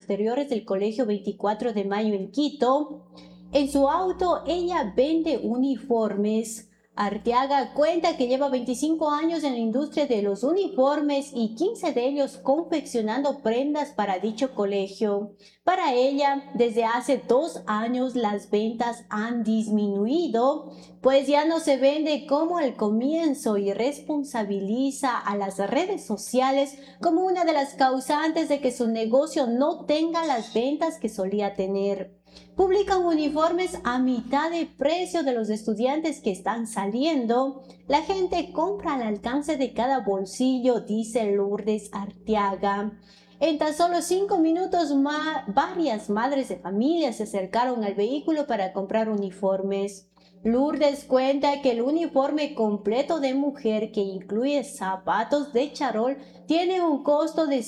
exteriores del Colegio 24 de Mayo en Quito. En su auto, ella vende uniformes. Arteaga cuenta que lleva 25 años en la industria de los uniformes y 15 de ellos confeccionando prendas para dicho colegio. Para ella, desde hace 2 años las ventas han disminuido, pues ya no se vende como al comienzo y responsabiliza a las redes sociales como una de las causantes de que su negocio no tenga las ventas que solía tener. Publican uniformes a mitad de precio de los estudiantes que están saliendo. La gente compra al alcance de cada bolsillo, dice Lourdes Arteaga. En tan solo 5 minutos varias madres de familia se acercaron al vehículo para comprar uniformes. Lourdes cuenta que el uniforme completo de mujer, que incluye zapatos de charol, tiene un costo de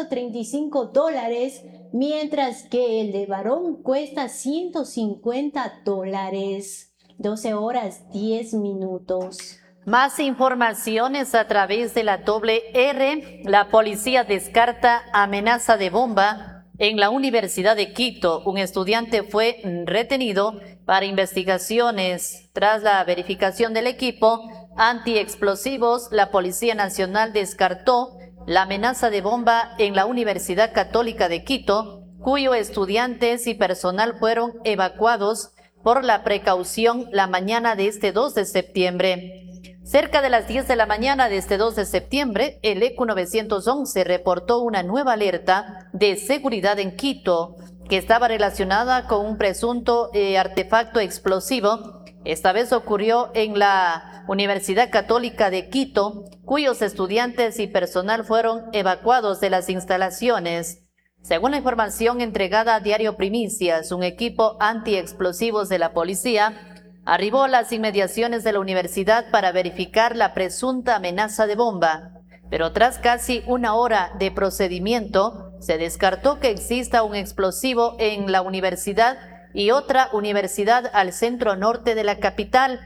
$135, mientras que el de varón cuesta $150. 12 horas 10 minutos. Más informaciones a través de la doble R. La policía descarta amenaza de bomba en la Universidad de Quito. Un estudiante fue retenido para investigaciones. Tras la verificación del equipo antiexplosivos, la Policía Nacional descartó la amenaza de bomba en la Universidad Católica de Quito, cuyos estudiantes y personal fueron evacuados por la precaución la mañana de este 2 de septiembre. Cerca de las 10 de la mañana de este 2 de septiembre, el ECU 911 reportó una nueva alerta de seguridad en Quito, que estaba relacionada con un presunto artefacto explosivo. Esta vez ocurrió en la Universidad Católica de Quito, cuyos estudiantes y personal fueron evacuados de las instalaciones. Según la información entregada a Diario Primicias, un equipo antiexplosivos de la policía arribó a las inmediaciones de la universidad para verificar la presunta amenaza de bomba, pero tras casi una hora de procedimiento, se descartó que exista un explosivo en la universidad y otra universidad al centro norte de la capital.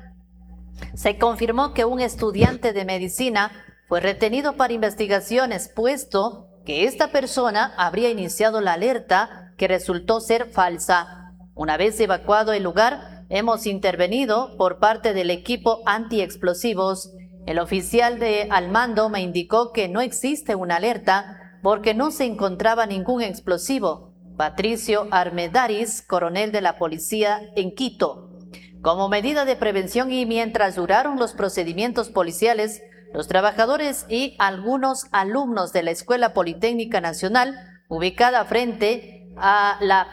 Se confirmó que un estudiante de medicina fue retenido para investigaciones, puesto que esta persona habría iniciado la alerta que resultó ser falsa. Una vez evacuado el lugar, hemos intervenido por parte del equipo antiexplosivos. El oficial al mando me indicó que no existe una alerta porque no se encontraba ningún explosivo. Patricio Armendariz, coronel de la policía en Quito. Como medida de prevención y mientras duraron los procedimientos policiales, los trabajadores y algunos alumnos de la Escuela Politécnica Nacional, ubicada frente a la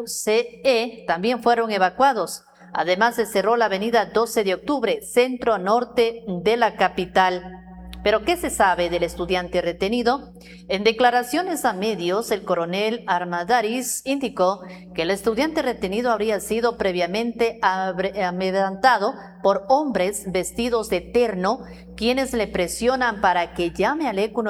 PUCE, también fueron evacuados. Además, se cerró la avenida 12 de octubre, centro norte de la capital. ¿Pero qué se sabe del estudiante retenido? En declaraciones a medios, el coronel Armendariz indicó que el estudiante retenido habría sido previamente amedrentado por hombres vestidos de terno, quienes le presionan para que llame al ECU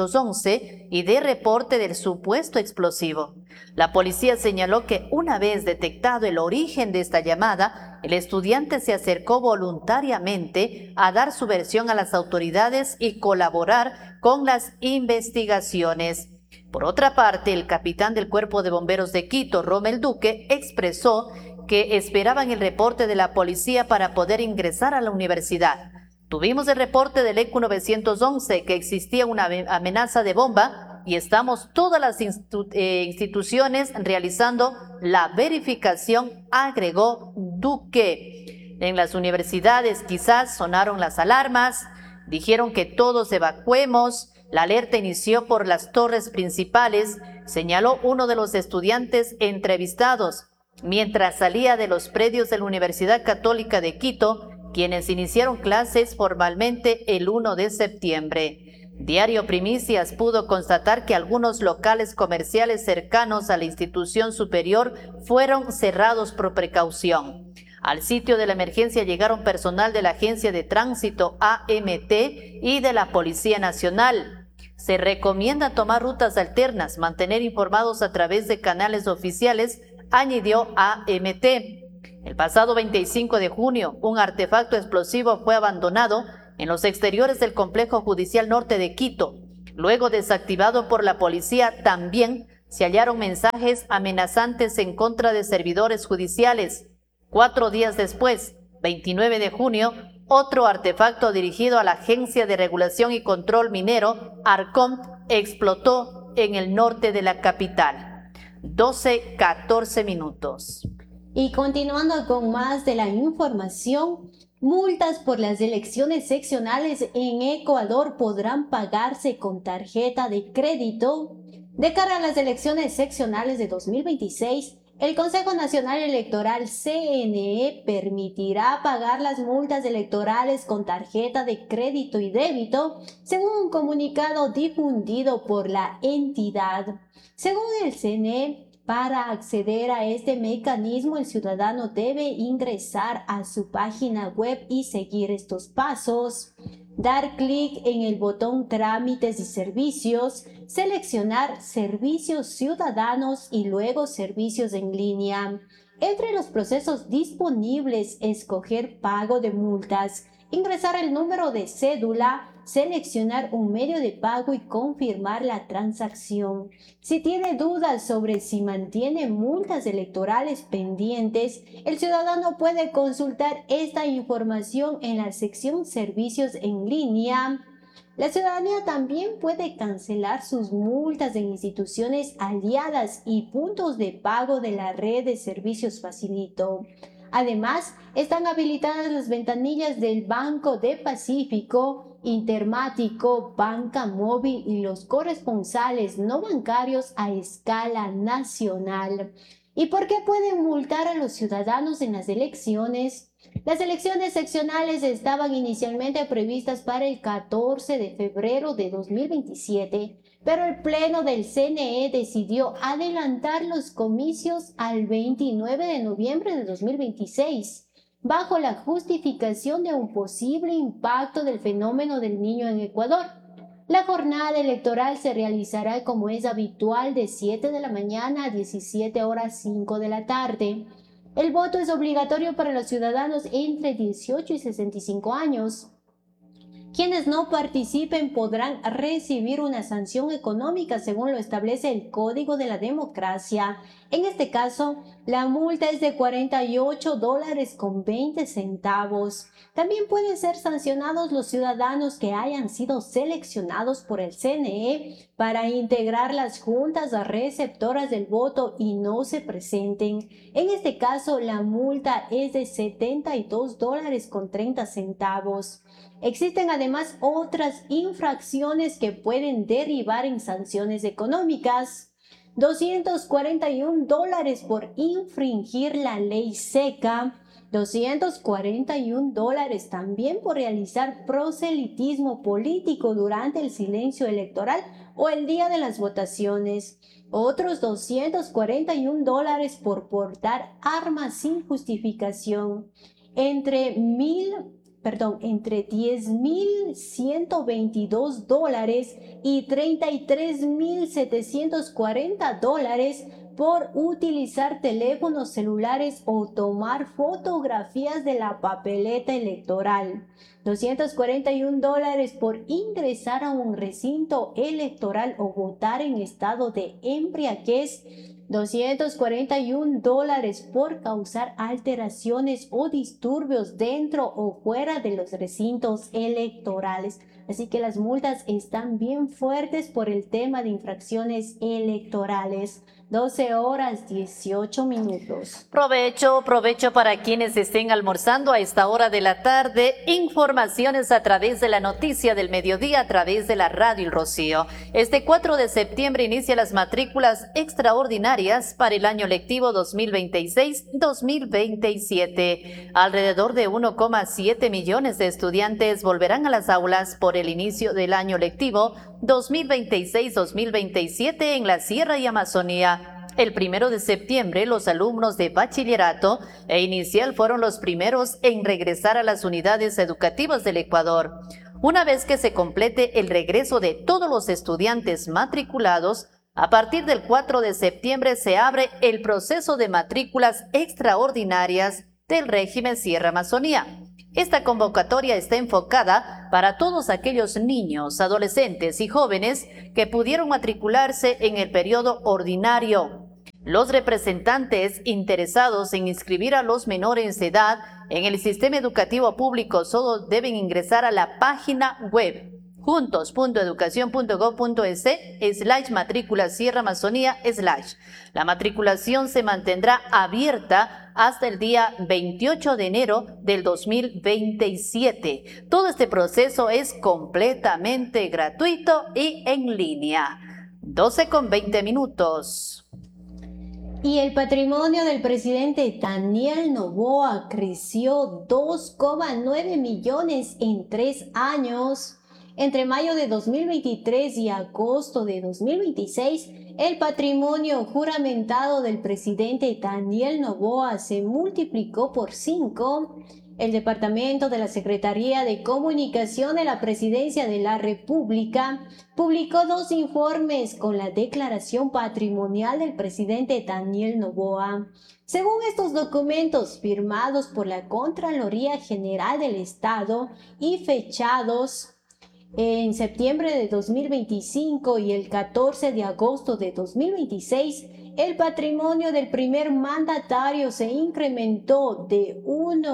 911 y dé reporte del supuesto explosivo. La policía señaló que una vez detectado el origen de esta llamada, el estudiante se acercó voluntariamente a dar su versión a las autoridades y colaborar con las investigaciones. Por otra parte, el capitán del Cuerpo de Bomberos de Quito, Rommel Duque, expresó que esperaban el reporte de la policía para poder ingresar a la universidad. Tuvimos el reporte del ECU 911 que existía una amenaza de bomba y estamos todas las instituciones realizando la verificación, agregó Duque. En las universidades quizás sonaron las alarmas, dijeron que todos evacuemos, la alerta inició por las torres principales, señaló uno de los estudiantes entrevistados, mientras salía de los predios de la Universidad Católica de Quito, quienes iniciaron clases formalmente el 1 de septiembre. Diario Primicias pudo constatar que algunos locales comerciales cercanos a la institución superior fueron cerrados por precaución. Al sitio de la emergencia llegaron personal de la Agencia de Tránsito AMT y de la Policía Nacional. Se recomienda tomar rutas alternas, mantener informados a través de canales oficiales, añadió AMT. El pasado 25 de junio, un artefacto explosivo fue abandonado en los exteriores del Complejo Judicial Norte de Quito. Luego desactivado por la policía, también se hallaron mensajes amenazantes en contra de servidores judiciales. 4 días después, 29 de junio, otro artefacto dirigido a la Agencia de Regulación y Control Minero, ARCOM, explotó en el norte de la capital. 12:14 minutos. Y continuando con más de la información, multas por las elecciones seccionales en Ecuador podrán pagarse con tarjeta de crédito. De cara a las elecciones seccionales de 2026, el Consejo Nacional Electoral CNE permitirá pagar las multas electorales con tarjeta de crédito y débito, según un comunicado difundido por la entidad. Según el CNE, para acceder a este mecanismo, el ciudadano debe ingresar a su página web y seguir estos pasos. Dar clic en el botón Trámites y Servicios, seleccionar Servicios Ciudadanos y luego Servicios en línea. Entre los procesos disponibles, escoger Pago de multas, ingresar el número de cédula, seleccionar un medio de pago y confirmar la transacción. Si tiene dudas sobre si mantiene multas electorales pendientes, el ciudadano puede consultar esta información en la sección Servicios en línea. La ciudadanía también puede cancelar sus multas en instituciones aliadas y puntos de pago de la red de servicios Facilito. Además, están habilitadas las ventanillas del Banco de Pacífico, Intermático, Banca Móvil y los corresponsales no bancarios a escala nacional. ¿Y por qué pueden multar a los ciudadanos en las elecciones? Las elecciones seccionales estaban inicialmente previstas para el 14 de febrero de 2027, pero el Pleno del CNE decidió adelantar los comicios al 29 de noviembre de 2026, bajo la justificación de un posible impacto del fenómeno del Niño en Ecuador. La jornada electoral se realizará como es habitual de 7 de la mañana a 17:05 de la tarde. El voto es obligatorio para los ciudadanos entre 18 y 65 años. Quienes no participen podrán recibir una sanción económica según lo establece el Código de la Democracia. En este caso, la multa es de $48.20. También pueden ser sancionados los ciudadanos que hayan sido seleccionados por el CNE para integrar las juntas receptoras del voto y no se presenten. En este caso, la multa es de $72.30. Existen además otras infracciones que pueden derivar en sanciones económicas. $241 por infringir la ley seca. $241 también por realizar proselitismo político durante el silencio electoral o el día de las votaciones. Otros $241 por portar armas sin justificación. Entre $10.122 y $33.740 por utilizar teléfonos celulares o tomar fotografías de la papeleta electoral. $241 por ingresar a un recinto electoral o votar en estado de embriaguez. $241 por causar alteraciones o disturbios dentro o fuera de los recintos electorales. Así que las multas están bien fuertes por el tema de infracciones electorales. 12:18. Provecho para quienes estén almorzando a esta hora de la tarde. Informaciones a través de la noticia del mediodía a través de la radio El Rocío. Este 4 de septiembre inicia las matrículas extraordinarias para el año lectivo 2026-2027. Alrededor de 1,7 millones de estudiantes volverán a las aulas por el inicio del año lectivo 2026-2027 en la Sierra y Amazonía. El 1 de septiembre, los alumnos de bachillerato e inicial fueron los primeros en regresar a las unidades educativas del Ecuador. Una vez que se complete el regreso de todos los estudiantes matriculados, a partir del 4 de septiembre se abre el proceso de matrículas extraordinarias del régimen Sierra Amazonía. Esta convocatoria está enfocada para todos aquellos niños, adolescentes y jóvenes que pudieron matricularse en el periodo ordinario. Los representantes interesados en inscribir a los menores de edad en el sistema educativo público solo deben ingresar a la página web juntos.educacion.gov.es/matrícula Sierra Amazonía/. La matriculación se mantendrá abierta hasta el día 28 de enero del 2027. Todo este proceso es completamente gratuito y en línea. 12:20. Y el patrimonio del presidente Daniel Noboa creció 2,9 millones en 3 años. Entre mayo de 2023 y agosto de 2026, el patrimonio juramentado del presidente Daniel Noboa se multiplicó por 5. El Departamento de la Secretaría de Comunicación de la Presidencia de la República publicó 2 informes con la declaración patrimonial del presidente Daniel Noboa. Según estos documentos firmados por la Contraloría General del Estado y fechados en septiembre de 2025 y el 14 de agosto de 2026, el patrimonio del primer mandatario se incrementó de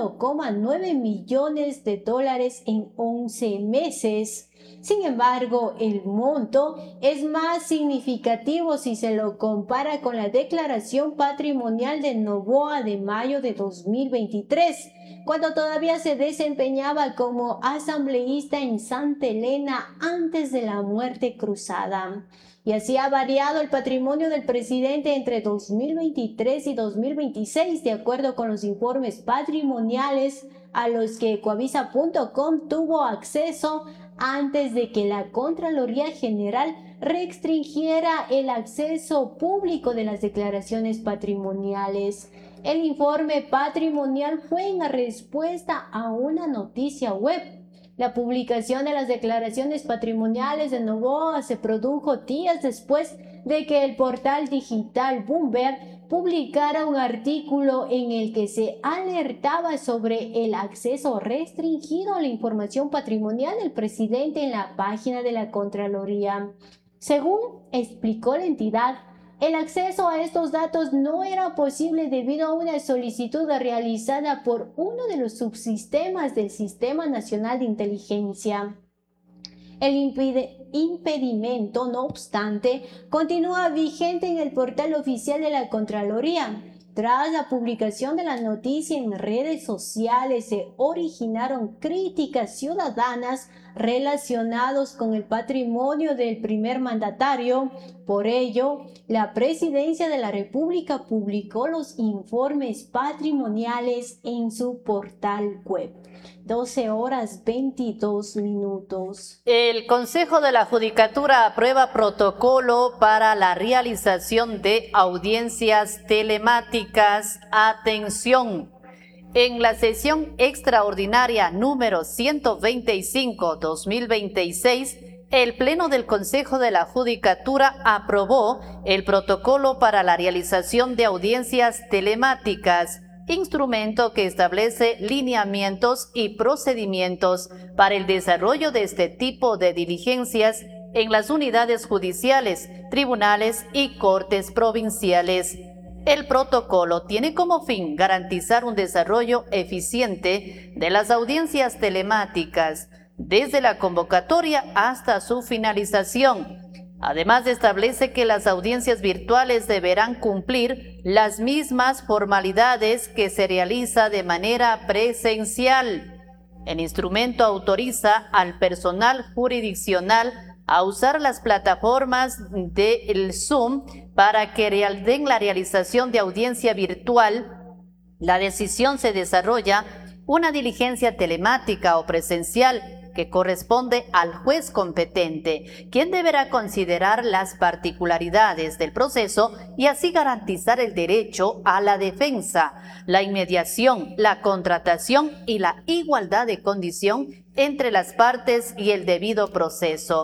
1,9 millones de dólares en 11 meses. Sin embargo, el monto es más significativo si se lo compara con la declaración patrimonial de Noboa de mayo de 2023, cuando todavía se desempeñaba como asambleísta en Santa Elena antes de la muerte cruzada. Y así ha variado el patrimonio del presidente entre 2023 y 2026, de acuerdo con los informes patrimoniales a los que Ecoavisa.com tuvo acceso antes de que la Contraloría General restringiera el acceso público de las declaraciones patrimoniales. El informe patrimonial fue en respuesta a una noticia web. La publicación de las declaraciones patrimoniales de Noboa se produjo días después de que el portal digital Bloomberg publicara un artículo en el que se alertaba sobre el acceso restringido a la información patrimonial del presidente en la página de la Contraloría. Según explicó la entidad, el acceso a estos datos no era posible debido a una solicitud realizada por uno de los subsistemas del Sistema Nacional de Inteligencia. El impedimento, no obstante, continúa vigente en el portal oficial de la Contraloría. Tras la publicación de la noticia en redes sociales, se originaron críticas ciudadanas relacionadas con el patrimonio del primer mandatario. Por ello, la Presidencia de la República publicó los informes patrimoniales en su portal web. 12:22. El Consejo de la Judicatura aprueba protocolo para la realización de audiencias telemáticas. Atención. En la sesión extraordinaria número 125/2026, el Pleno del Consejo de la Judicatura aprobó el protocolo para la realización de audiencias telemáticas, instrumento que establece lineamientos y procedimientos para el desarrollo de este tipo de diligencias en las unidades judiciales, tribunales y cortes provinciales. El protocolo tiene como fin garantizar un desarrollo eficiente de las audiencias telemáticas, desde la convocatoria hasta su finalización. Además, establece que las audiencias virtuales deberán cumplir las mismas formalidades que se realiza de manera presencial. El instrumento autoriza al personal jurisdiccional a usar las plataformas del Zoom para que den la realización de audiencia virtual. La decisión se desarrolla una diligencia telemática o presencial que corresponde al juez competente, quien deberá considerar las particularidades del proceso y así garantizar el derecho a la defensa, la inmediación, la contratación y la igualdad de condición entre las partes y el debido proceso.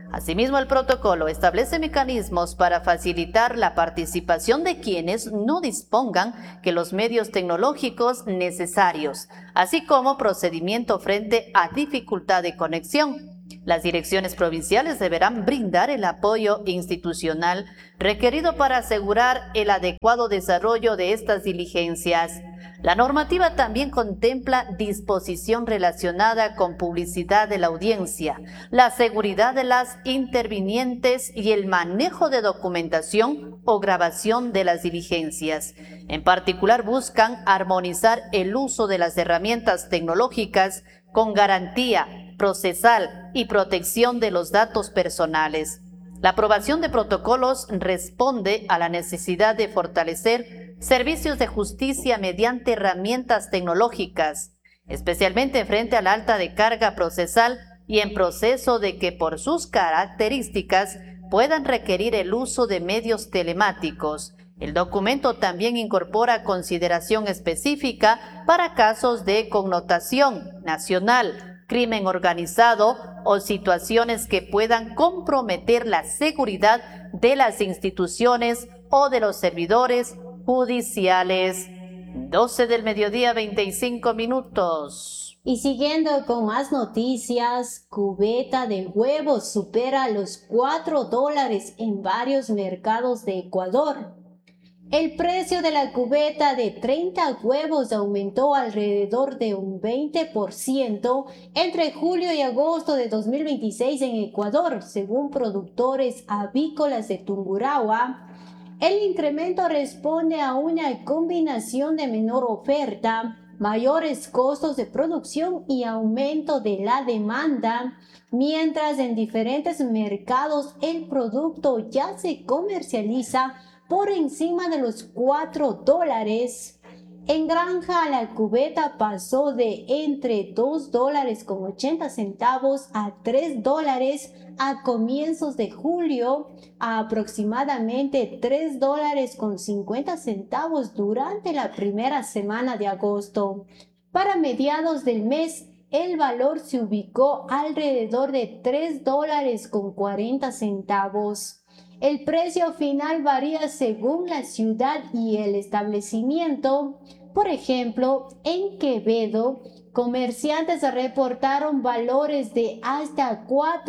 Asimismo, el protocolo establece mecanismos para facilitar la participación de quienes no dispongan de los medios tecnológicos necesarios, así como procedimiento frente a dificultad de conexión. Las direcciones provinciales deberán brindar el apoyo institucional requerido para asegurar el adecuado desarrollo de estas diligencias. La normativa también contempla disposición relacionada con publicidad de la audiencia, la seguridad de las intervinientes y el manejo de documentación o grabación de las diligencias. En particular, buscan armonizar el uso de las herramientas tecnológicas con garantía procesal y protección de los datos personales. La aprobación de protocolos responde a la necesidad de fortalecer servicios de justicia mediante herramientas tecnológicas, especialmente frente a la alta de carga procesal y en proceso de que por sus características puedan requerir el uso de medios telemáticos. El documento también incorpora consideración específica para casos de connotación nacional, crimen organizado o situaciones que puedan comprometer la seguridad de las instituciones o de los servidores judiciales. 12 del mediodía, 25 minutos. Y siguiendo con más noticias, cubeta de huevos supera los $4 en varios mercados de Ecuador. El precio de la cubeta de 30 huevos aumentó alrededor de un 20% entre julio y agosto de 2026 en Ecuador, según productores avícolas de Tungurahua. El incremento responde a una combinación de menor oferta, mayores costos de producción y aumento de la demanda, mientras en diferentes mercados el producto ya se comercializa por encima de los $4. En granja, la cubeta pasó de entre $2.80 a $3 a comienzos de julio, a aproximadamente $3.50 durante la primera semana de agosto. Para mediados del mes, el valor se ubicó alrededor de $3.40. El precio final varía según la ciudad y el establecimiento. Por ejemplo, en Quevedo, comerciantes reportaron valores de hasta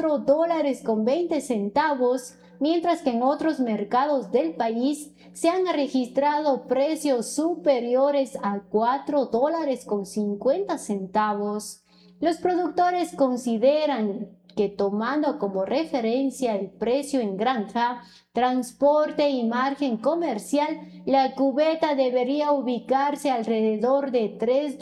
$4.20, mientras que en otros mercados del país se han registrado precios superiores a $4.50. Los productores consideran que, tomando como referencia el precio en granja, transporte y margen comercial, la cubeta debería ubicarse alrededor de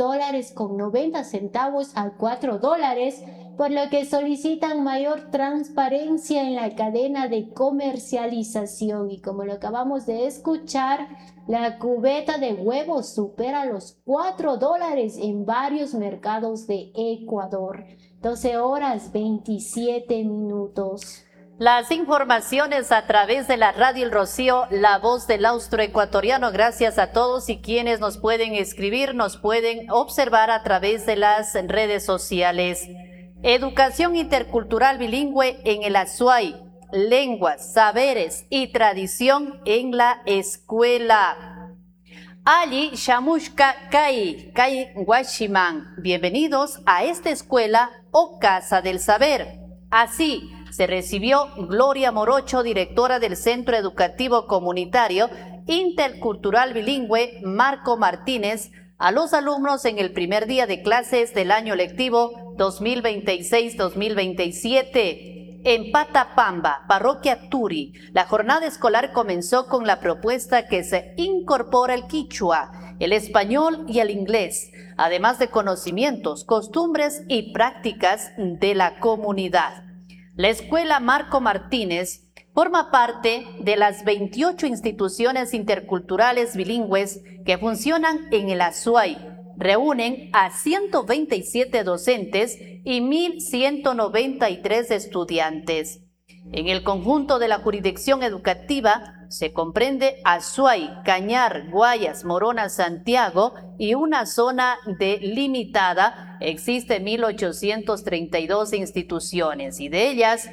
$3.90 a $4, por lo que solicitan mayor transparencia en la cadena de comercialización. Y como lo acabamos de escuchar, la cubeta de huevos supera los $4 en varios mercados de Ecuador. 12 horas 27 minutos. Las informaciones a través de la Radio El Rocío, la voz del austroecuatoriano. Gracias a todos y quienes nos pueden escribir, nos pueden observar a través de las redes sociales. Educación intercultural bilingüe en el Azuay, lenguas, saberes y tradición en la escuela. Ali Shamushka Kai Washiman. Bienvenidos a esta escuela o Casa del Saber. Así se recibió Gloria Morocho, directora del Centro Educativo Comunitario Intercultural Bilingüe Marco Martínez, a los alumnos en el primer día de clases del año lectivo 2026-2027. En Patapamba, Parroquia Turi, la jornada escolar comenzó con la propuesta que se incorpora el quichua, el español y el inglés, además de conocimientos, costumbres y prácticas de la comunidad. La Escuela Marco Martínez forma parte de las 28 instituciones interculturales bilingües que funcionan en el Azuay. Reúnen a 127 docentes y 1.193 estudiantes. En el conjunto de la jurisdicción educativa se comprende Azuay, Cañar, Guayas, Morona, Santiago y una zona delimitada. Existen 1.832 instituciones y de ellas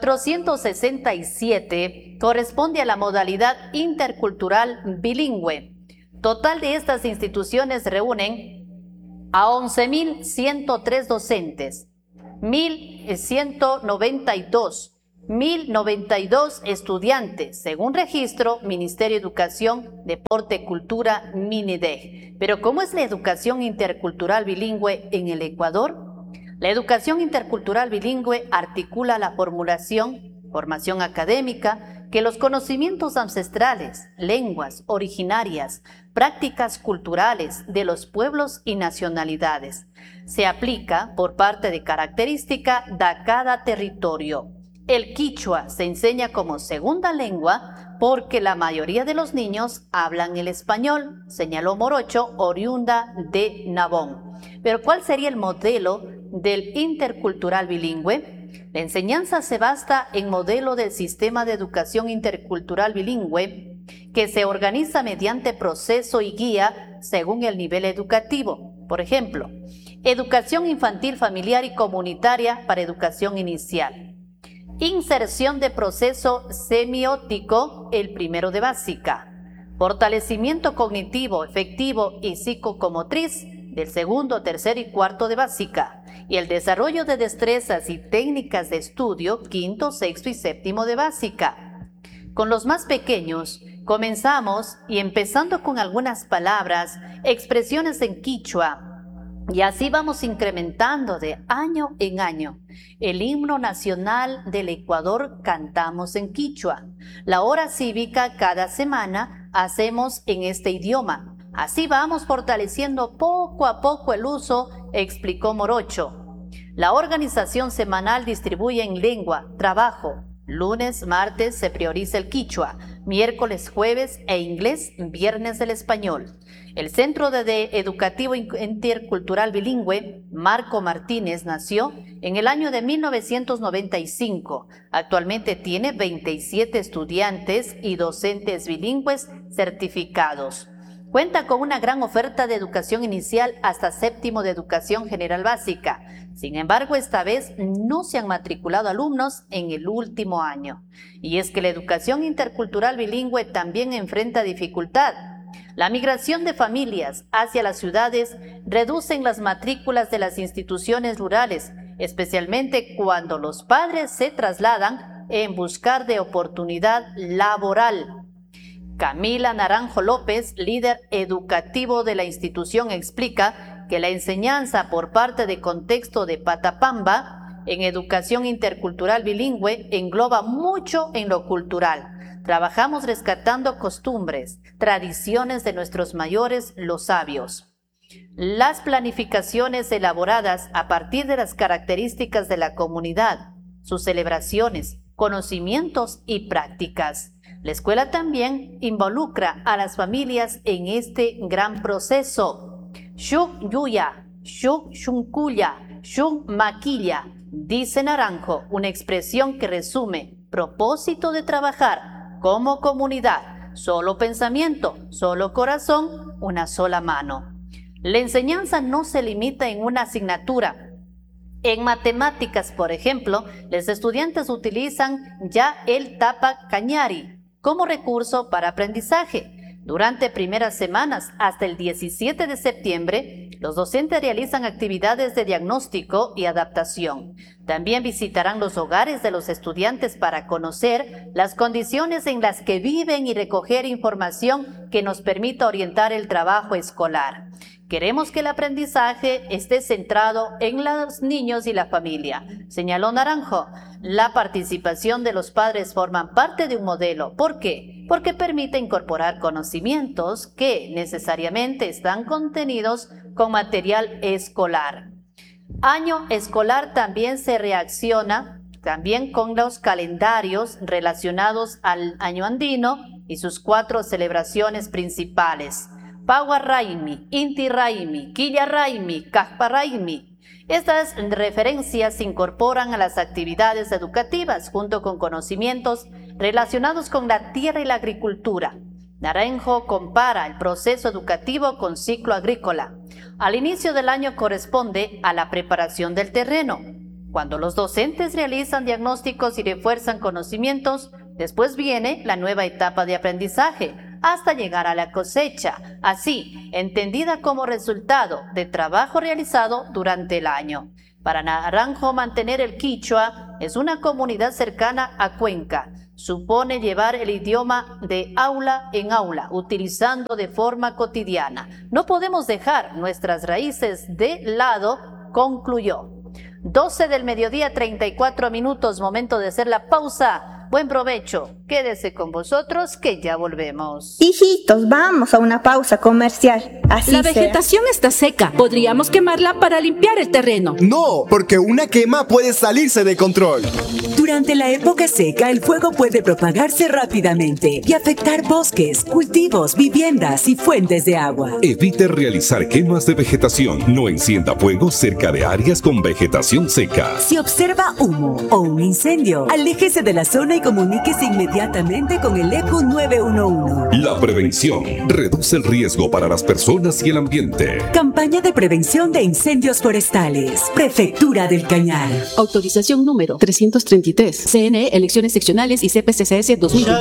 467 corresponde a la modalidad intercultural bilingüe. Total de estas instituciones reúnen a 11.103 docentes, 1.192 estudiantes, según registro Ministerio de Educación, Deporte, Cultura, MINEDEG. Pero ¿cómo es la educación intercultural bilingüe en el Ecuador? La educación intercultural bilingüe articula la formación académica, que los conocimientos ancestrales, lenguas originarias, prácticas culturales de los pueblos y nacionalidades. Se aplica por parte de característica de cada territorio. El quichua se enseña como segunda lengua porque la mayoría de los niños hablan el español, señaló Morocho, oriunda de Nabón. Pero ¿cuál sería el modelo del intercultural bilingüe? La enseñanza se basa en modelo del sistema de educación intercultural bilingüe que se organiza mediante proceso y guía según el nivel educativo. Por ejemplo, educación infantil, familiar y comunitaria para educación inicial. Inserción de proceso semiótico, el primero de básica. Fortalecimiento cognitivo, efectivo y psicomotriz del segundo, tercer y cuarto de básica. Y el desarrollo de destrezas y técnicas de estudio, quinto, sexto y séptimo de básica. Con los más pequeños comenzamos y empezando con algunas palabras, expresiones en quichua, y así vamos incrementando de año en año. El himno nacional del Ecuador cantamos en quichua. La hora cívica cada semana hacemos en este idioma. Así vamos fortaleciendo poco a poco el uso, explicó Morocho. La organización semanal distribuye en lengua, trabajo. Lunes, martes se prioriza el quichua, miércoles, jueves e inglés, viernes el español. El Centro de Educativo Intercultural Bilingüe, Marco Martínez, nació en el año de 1995. Actualmente tiene 27 estudiantes y docentes bilingües certificados. Cuenta con una gran oferta de educación inicial hasta séptimo de educación general básica. Sin embargo, esta vez no se han matriculado alumnos en el último año. Y es que la educación intercultural bilingüe también enfrenta dificultad. La migración de familias hacia las ciudades reducen las matrículas de las instituciones rurales, especialmente cuando los padres se trasladan en busca de oportunidad laboral. Camila Naranjo López, líder educativo de la institución, explica que la enseñanza por parte de Contexto de Patapamba en educación intercultural bilingüe engloba mucho en lo cultural. Trabajamos rescatando costumbres, tradiciones de nuestros mayores, los sabios. Las planificaciones elaboradas a partir de las características de la comunidad, sus celebraciones, conocimientos y prácticas. La escuela también involucra a las familias en este gran proceso. Shuk yuya, shuk shunkuya, shuk maquilla, dice Naranjo, una expresión que resume propósito de trabajar como comunidad, solo pensamiento, solo corazón, una sola mano. La enseñanza no se limita en una asignatura. En matemáticas, por ejemplo, los estudiantes utilizan ya el Tapa Cañari como recurso para aprendizaje. Durante primeras semanas hasta el 17 de septiembre, los docentes realizan actividades de diagnóstico y adaptación. También visitarán los hogares de los estudiantes para conocer las condiciones en las que viven y recoger información que nos permita orientar el trabajo escolar. Queremos que el aprendizaje esté centrado en los niños y la familia, señaló Naranjo. La participación de los padres forma parte de un modelo. ¿Por qué? Porque permite incorporar conocimientos que necesariamente están contenidos con material escolar. Año escolar también se reacciona también con los calendarios relacionados al año andino y sus 4 celebraciones principales. Paua Raimi, Inti Raimi, Quilla Raimi, Caspa Raimi. Estas referencias se incorporan a las actividades educativas junto con conocimientos relacionados con la tierra y la agricultura. Naranjo compara el proceso educativo con ciclo agrícola. Al inicio del año corresponde a la preparación del terreno, cuando los docentes realizan diagnósticos y refuerzan conocimientos. Después viene la nueva etapa de aprendizaje, hasta llegar a la cosecha, así entendida como resultado de trabajo realizado durante el año. Para Naranjo, mantener el quichua es una comunidad cercana a Cuenca. Supone llevar el idioma de aula en aula, utilizando de forma cotidiana. No podemos dejar nuestras raíces de lado, concluyó. 12 del mediodía, 34 minutos, momento de hacer la pausa. Buen provecho, quédese con vosotros que ya volvemos. Hijitos, vamos a una pausa comercial. Así La vegetación está seca, podríamos quemarla para limpiar el terreno. No, porque una quema puede salirse de control. Durante la época seca, el fuego puede propagarse rápidamente y afectar bosques, cultivos, viviendas y fuentes de agua. Evite realizar quemas de vegetación. No encienda fuego cerca de áreas con vegetación seca. Si observa humo o un incendio, aléjese de la zona y comuníquese inmediatamente con el ECU 911. La prevención reduce el riesgo para las personas y el ambiente. Campaña de prevención de incendios forestales. Prefectura del Cañar. Autorización número 333. CNE, elecciones seccionales y CPCCS 2020.